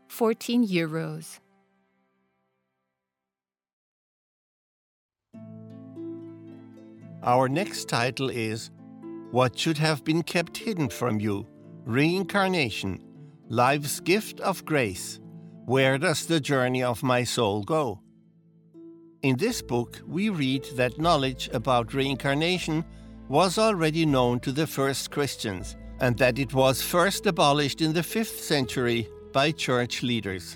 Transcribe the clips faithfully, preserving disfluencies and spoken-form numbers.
fourteen euros. Our next title is What Should Have Been Kept Hidden from You? Reincarnation, Life's Gift of Grace. Where does the journey of my soul go? In this book, we read that knowledge about reincarnation was already known to the first Christians, and that it was first abolished in the fifth century by church leaders.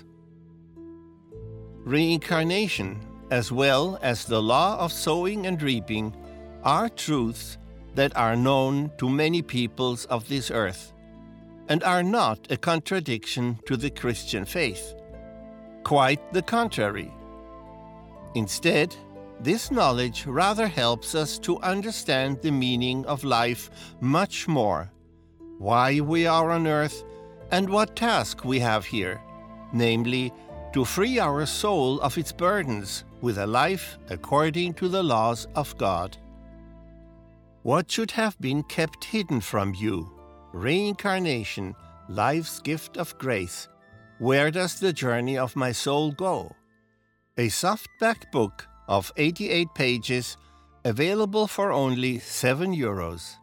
Reincarnation, as well as the law of sowing and reaping, are truths that are known to many peoples of this earth, and are not a contradiction to the Christian faith. Quite the contrary. Instead, this knowledge rather helps us to understand the meaning of life much more, why we are on earth, and what task we have here, namely, to free our soul of its burdens with a life according to the laws of God. What should have been kept hidden from you? Reincarnation, life's gift of grace. Where does the journey of my soul go? A softback book of eighty-eight pages, available for only seven euros.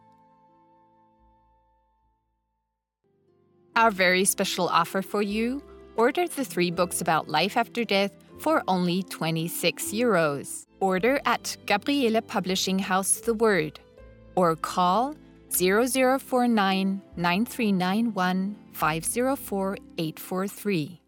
Our very special offer for you: order the three books about life after death for only twenty-six euros. Order at Gabriele Publishing House The Word, or call zero zero four nine, nine three nine one, five zero four, eight four three.